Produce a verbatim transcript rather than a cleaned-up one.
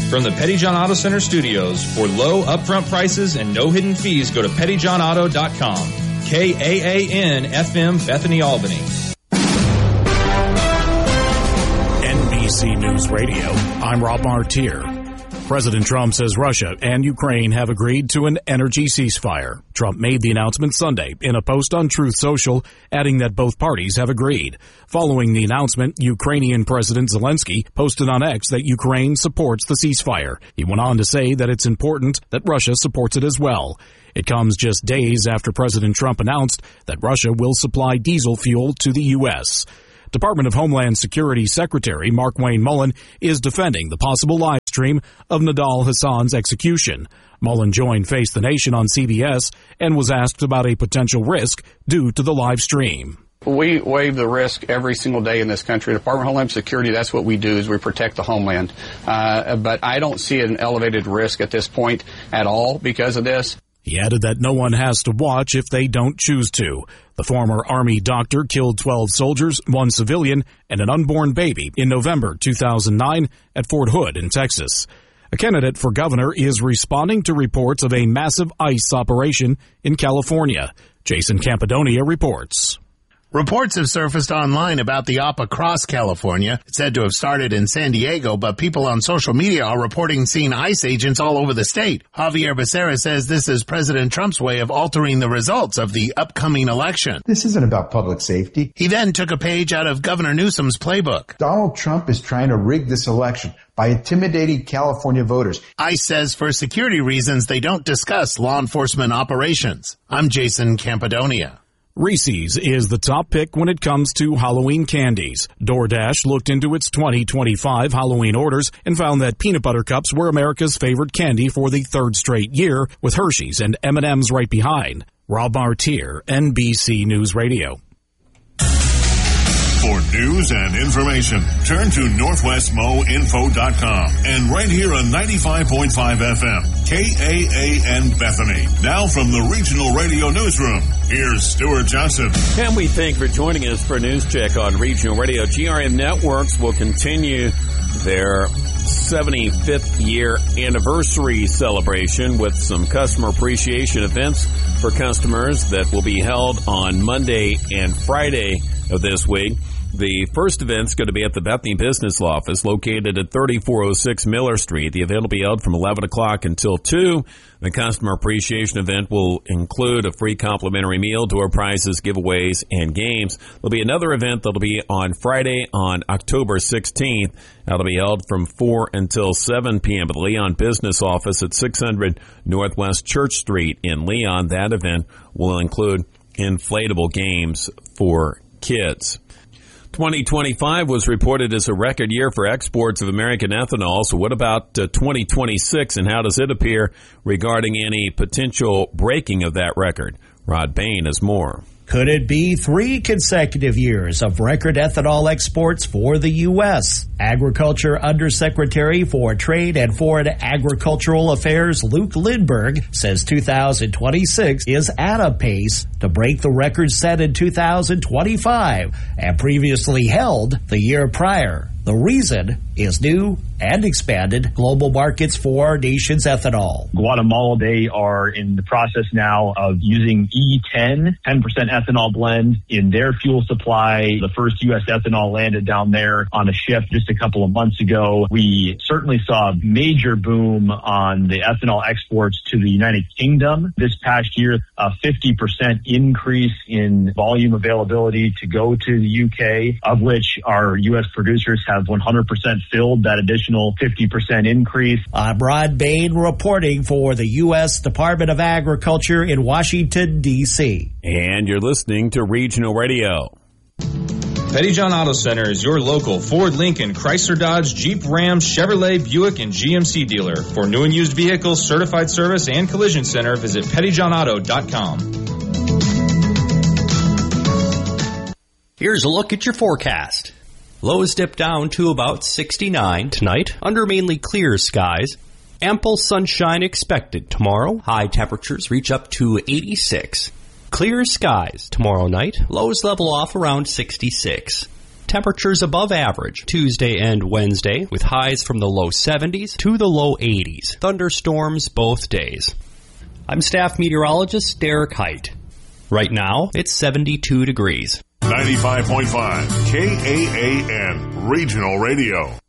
From the Petty John Auto Center studios, for low upfront prices and no hidden fees, go to petty john auto dot com. K A A N F M, Bethany, Albany. N B C News Radio, I'm Rob Martier. President Trump says Russia and Ukraine have agreed to an energy ceasefire. Trump made the announcement Sunday in a post on Truth Social, adding that both parties have agreed. Following the announcement, Ukrainian President Zelensky posted on X that Ukraine supports the ceasefire. He went on to say that it's important that Russia supports it as well. It comes just days after President Trump announced that Russia will supply diesel fuel to the U S. Department of Homeland Security Secretary Markwayne Mullin is defending the possible live stream of Nidal Hassan's execution. Mullin joined Face the Nation on C B S and was asked about a potential risk due to the live stream. We waive the risk every single day in this country. Department of Homeland Security, that's what we do, is we protect the homeland. Uh, but I don't see an elevated risk at this point at all because of this. He added that no one has to watch if they don't choose to. The former Army doctor killed twelve soldiers, one civilian, and an unborn baby in November two thousand nine at Fort Hood in Texas. A candidate for governor is responding to reports of a massive ICE operation in California. Jason Campidonia reports. Reports have surfaced online about the op across California. It's said to have started in San Diego, but people on social media are reporting seeing ICE agents all over the state. Javier Becerra says this is President Trump's way of altering the results of the upcoming election. This isn't about public safety. He then took a page out of Governor Newsom's playbook. Donald Trump is trying to rig this election by intimidating California voters. ICE says for security reasons they don't discuss law enforcement operations. I'm Jason Campidonia. Reese's is the top pick when it comes to Halloween candies. DoorDash looked into its twenty twenty-five Halloween orders and found that peanut butter cups were America's favorite candy for the third straight year, with Hershey's and M and M's right behind. Rob Martier, N B C News Radio. For news and information, turn to northwest mo info dot com and right here on ninety-five point five F M, K A A N Bethany. Now from the Regional Radio Newsroom, here's Stuart Johnson. And we thank you for joining us for a news check on Regional Radio. G R M Networks will continue their seventy-fifth year anniversary celebration with some customer appreciation events for customers that will be held on Monday and Friday of this week. The first event's going to be at the Bethany Business Law Office located at thirty-four oh six Miller Street. The event will be held from eleven o'clock until two. The customer appreciation event will include a free complimentary meal, door prizes, giveaways, and games. There'll be another event that'll be on Friday on October sixteenth. That'll be held from four until seven p.m. at the Leon Business Office at six hundred Northwest Church Street in Leon. That event will include inflatable games for kids. twenty twenty-five was reported as a record year for exports of American ethanol. So what about uh, twenty twenty-six, and how does it appear regarding any potential breaking of that record? Rod Bain has more. Could it be three consecutive years of record ethanol exports for the U S? Agriculture Undersecretary for Trade and Foreign Agricultural Affairs Luke Lindberg says two thousand twenty-six is at a pace to break the record set in two thousand twenty-five and previously held the year prior. The reason is new and expanded global markets for our nation's ethanol. Guatemala, they are in the process now of using E ten, ten percent ethanol blend in their fuel supply. The first U S ethanol landed down there on a ship just a couple of months ago. We certainly saw a major boom on the ethanol exports to the United Kingdom this past year, a fifty percent increase in volume availability to go to the U K, of which our U S producers have one hundred percent filled that additional fifty percent increase. I'm Rod Bain reporting for the U S Department of Agriculture in Washington, D C And you're listening to Regional Radio. Petty John Auto Center is your local Ford, Lincoln, Chrysler, Dodge, Jeep, Ram, Chevrolet, Buick, and G M C dealer. For new and used vehicles, certified service, and collision center, visit petty john auto dot com. Here's a look at your forecast. Lows dip down to about sixty-nine tonight under mainly clear skies. Ample sunshine expected tomorrow. High temperatures reach up to eighty-six. Clear skies tomorrow night. Lows level off around sixty-six. Temperatures above average Tuesday and Wednesday, with highs from the low seventies to the low eighties. Thunderstorms both days. I'm staff meteorologist Derek Height. Right now, it's seventy-two degrees. ninety-five point five K A A N Regional Radio.